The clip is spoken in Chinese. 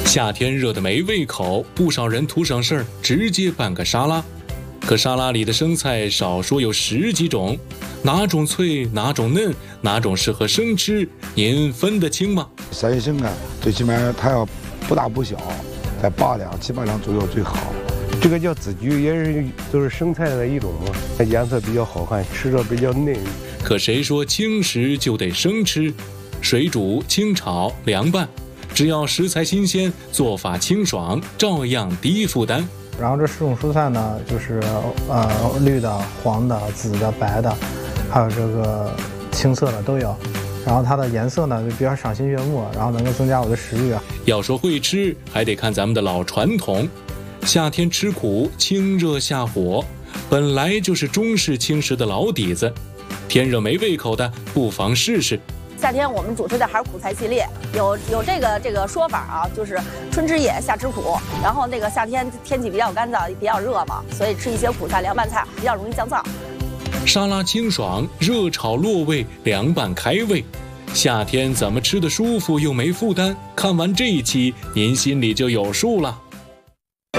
夏天热得没胃口，不少人图省事儿，直接拌个沙拉。可沙拉里的生菜少说有10几种，哪种脆，哪种嫩，哪种适合生吃，您分得清吗？ 三星啊，最起码它要不大不小，在8两、7、8两左右最好。 这个叫紫菊，也是就是生菜的一种嘛，颜色比较好看，吃着比较嫩。 可谁说轻食就得生吃？水煮、清炒、凉拌，只要食材新鲜，做法清爽，照样低负担。 然后这10种蔬菜呢，就是绿的、黄的、紫的、白的，还有这个青色的都有。然后它的颜色呢就比较赏心悦目，然后能够增加我的食欲。 要说会吃，还得看咱们的老传统。夏天吃苦，清热下火，本来就是中式轻食的老底子。天热没胃口的，不妨试试。 夏天我们主推的还是苦菜系列，有这个说法啊，就是春吃野，夏吃苦。然后那个夏天天气比较干燥，比较热嘛，所以吃一些苦菜、凉拌菜比较容易降燥。 沙拉清爽，热炒落胃，凉拌开胃。夏天怎么吃得舒服又没负担？看完这一期，您心里就有数了。